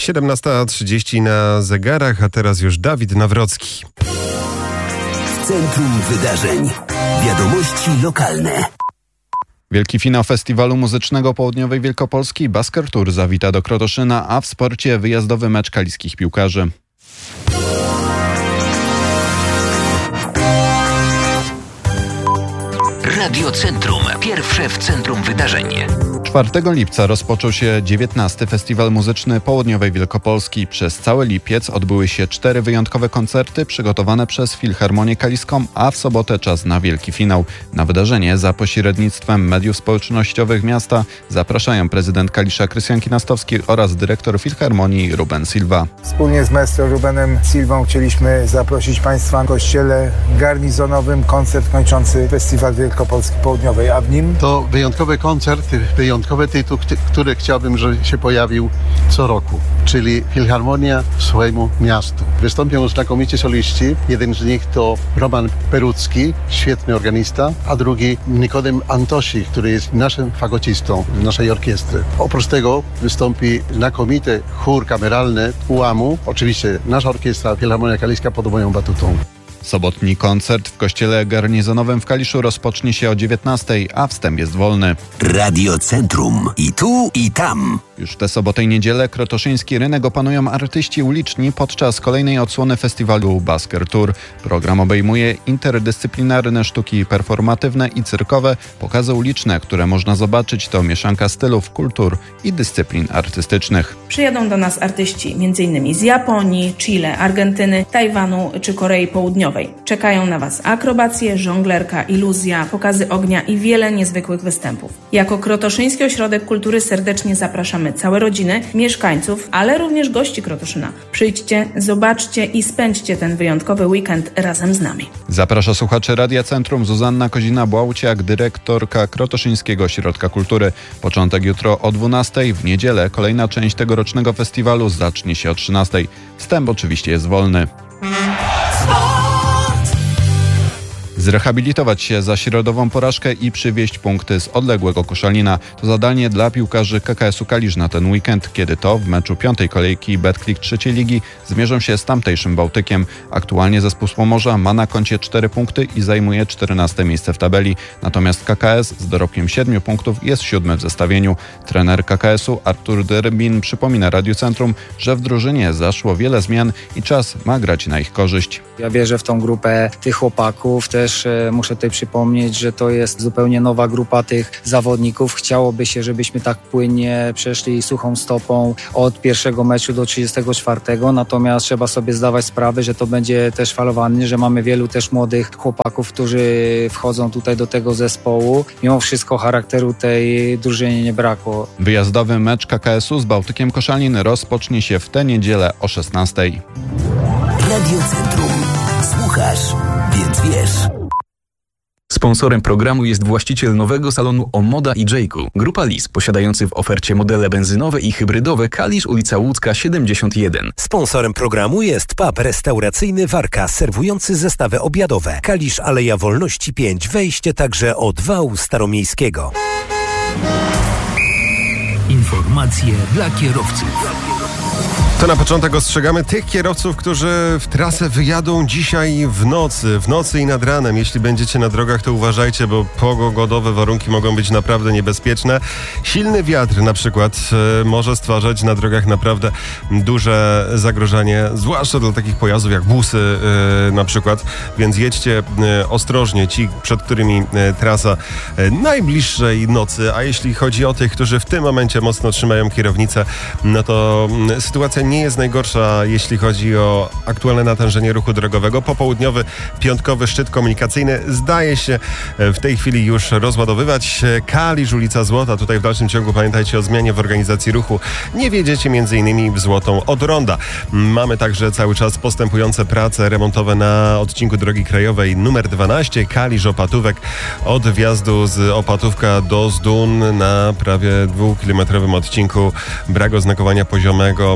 17:30 na zegarach, a teraz już Dawid Nawrocki. Centrum Wydarzeń. Wiadomości lokalne. Wielki finał Festiwalu Muzycznego Południowej Wielkopolski Basker Tour zawita do Krotoszyna, a w sporcie wyjazdowy mecz kaliskich piłkarzy. Radio Centrum. Pierwsze w centrum wydarzeń. 4 lipca rozpoczął się 19. Festiwal Muzyczny Południowej Wielkopolski. Przez cały lipiec odbyły się 4 wyjątkowe koncerty przygotowane przez Filharmonię Kaliską, a w sobotę czas na wielki finał. Na wydarzenie za pośrednictwem mediów społecznościowych miasta zapraszają prezydent Kalisza Krystian Kinastowski oraz dyrektor Filharmonii Ruben Silva. Wspólnie z maestro Rubenem Silvą chcieliśmy zaprosić Państwa w kościele garnizonowym koncert kończący Festiwal Wielkopolski Południowej, a w nim to wyjątkowy koncert, wyjątkowy tytuł, który chciałbym, żeby się pojawił co roku, czyli Filharmonia swojemu miastu. Wystąpią znakomici soliści. Jeden z nich to Roman Perucki, świetny organista, a drugi Nikodem Antosi, który jest naszym fagocistą z naszej orkiestry. Oprócz tego wystąpi znakomity chór kameralny UAM-u. Oczywiście nasza orkiestra Filharmonia Kaliska pod moją batutą. Sobotni koncert w kościele garnizonowym w Kaliszu rozpocznie się o 19:00, a wstęp jest wolny. Radio Centrum. I tu, i tam. Już w tę sobotę i niedzielę krotoszyński rynek opanują artyści uliczni podczas kolejnej odsłony festiwalu Basker Tour. Program obejmuje interdyscyplinarne sztuki performatywne i cyrkowe. Pokazy uliczne, które można zobaczyć, to mieszanka stylów, kultur i dyscyplin artystycznych. Przyjadą do nas artyści m.in. z Japonii, Chile, Argentyny, Tajwanu czy Korei Południowej. Czekają na Was akrobacje, żonglerka, iluzja, pokazy ognia i wiele niezwykłych występów. Jako Krotoszyński Ośrodek Kultury serdecznie zapraszamy całe rodziny, mieszkańców, ale również gości Krotoszyna. Przyjdźcie, zobaczcie i spędźcie ten wyjątkowy weekend razem z nami. Zaprasza słuchaczy Radia Centrum Zuzanna Kozina-Błauciak, dyrektorka Krotoszyńskiego Ośrodka Kultury. Początek jutro o 12:00, w niedzielę kolejna część tegorocznego festiwalu zacznie się o 13:00. Wstęp oczywiście jest wolny. Zrehabilitować się za środową porażkę i przywieźć punkty z odległego Koszalina. To zadanie dla piłkarzy KKS-u Kalisz na ten weekend, kiedy to w meczu 5. kolejki Betclic 3. ligi zmierzą się z tamtejszym Bałtykiem. Aktualnie zespół z Pomorza ma na koncie 4 punkty i zajmuje 14. miejsce w tabeli. Natomiast KKS z dorobkiem 7 punktów jest 7. w zestawieniu. Trener KKS-u Artur Dyrbin przypomina Radiu Centrum, że w drużynie zaszło wiele zmian i czas ma grać na ich korzyść. Ja wierzę w tą grupę tych chłopaków. Też muszę tutaj przypomnieć, że to jest zupełnie nowa grupa tych zawodników. Chciałoby się, żebyśmy tak płynnie przeszli suchą stopą od pierwszego meczu do 34. Natomiast trzeba sobie zdawać sprawę, że to będzie też falowany, że mamy wielu też młodych chłopaków, którzy wchodzą tutaj do tego zespołu. Mimo wszystko charakteru tej drużyny nie brakło. Wyjazdowy mecz KKS-u z Bałtykiem Koszalin rozpocznie się w tę niedzielę o 16:00. Radio Centrum. Słuchasz, więc wiesz. Sponsorem programu jest właściciel nowego salonu Omoda i Jayku. Grupa Lis, posiadający w ofercie modele benzynowe i hybrydowe Kalisz, ulica Łódzka 71. Sponsorem programu jest pub restauracyjny Warka, serwujący zestawy obiadowe. Kalisz, Aleja Wolności 5, wejście także od wału staromiejskiego. Informacje dla kierowców. To na początek ostrzegamy tych kierowców, którzy w trasę wyjadą dzisiaj w nocy i nad ranem. Jeśli będziecie na drogach, to uważajcie, bo pogodowe warunki mogą być naprawdę niebezpieczne. Silny wiatr na przykład może stwarzać na drogach naprawdę duże zagrożenie, zwłaszcza dla takich pojazdów jak busy na przykład, więc jedźcie ostrożnie, ci, przed którymi trasa najbliższej nocy, a jeśli chodzi o tych, którzy w tym momencie mocno trzymają kierownicę, no to sytuacja nie jest najgorsza, jeśli chodzi o aktualne natężenie ruchu drogowego. Popołudniowy, piątkowy szczyt komunikacyjny zdaje się w tej chwili już rozładowywać. Kalisz, ulica Złota. Tutaj w dalszym ciągu pamiętajcie o zmianie w organizacji ruchu. Nie wjedziecie m.in. w Złotą od Ronda. Mamy także cały czas postępujące prace remontowe na odcinku drogi krajowej numer 12 Kalisz-Opatówek. Od wjazdu z Opatówka do Zdun na prawie 2-kilometrowym odcinku brak oznakowania poziomego.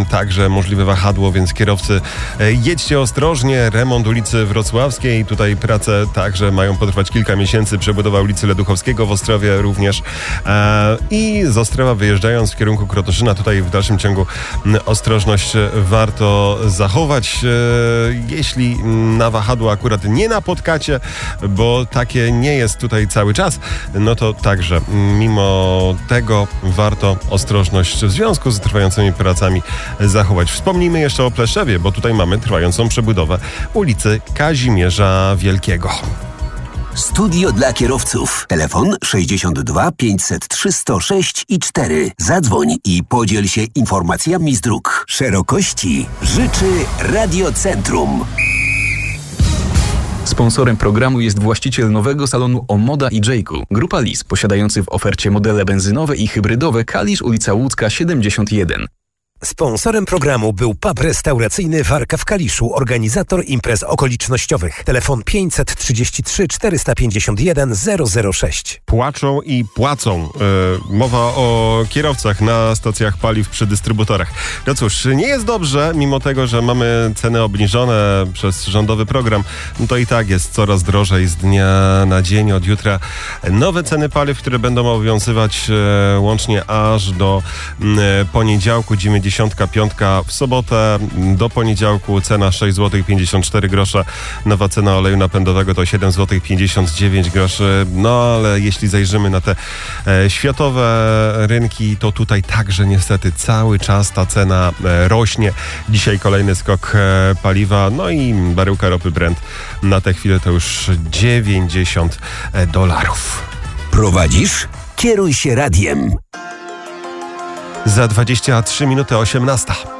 także możliwe wahadło, więc kierowcy jedźcie ostrożnie. Remont ulicy Wrocławskiej, tutaj prace także mają potrwać kilka miesięcy. Przebudowa ulicy Leduchowskiego w Ostrowie również i z Ostrowa wyjeżdżając w kierunku Krotoszyna, tutaj w dalszym ciągu ostrożność warto zachować. Jeśli na wahadło akurat nie napotkacie, bo takie nie jest tutaj cały czas, no to także mimo tego warto ostrożność w związku z trwającymi pracami zachować. Wspomnijmy jeszcze o Pleszewie, bo tutaj mamy trwającą przebudowę ulicy Kazimierza Wielkiego. Studio dla kierowców. Telefon 62 503 106 i 4. Zadzwoń i podziel się informacjami z dróg. Szerokości życzy Radiocentrum. Sponsorem programu jest właściciel nowego salonu Omoda i Jayku. Grupa Lis, posiadający w ofercie modele benzynowe i hybrydowe Kalisz, ulica Łódzka 71. Sponsorem programu był pub restauracyjny Warka w Kaliszu, organizator imprez okolicznościowych. Telefon 533 451 006. Płaczą i płacą. Mowa o kierowcach na stacjach paliw przy dystrybutorach. No cóż, nie jest dobrze, mimo tego, że mamy ceny obniżone przez rządowy program, no to i tak jest coraz drożej z dnia na dzień. Od jutra nowe ceny paliw, które będą obowiązywać łącznie aż do poniedziałku, 95 w sobotę, do poniedziałku cena 6 zł 54 grosze, nowa cena oleju napędowego to 7 zł 59 groszy, no ale jeśli zajrzymy na te światowe rynki, to tutaj także niestety cały czas ta cena rośnie. Dzisiaj kolejny skok paliwa, no i baryłka ropy Brent na tę chwilę to już $90. Prowadzisz? Kieruj się radiem. Za 23 minuty 18.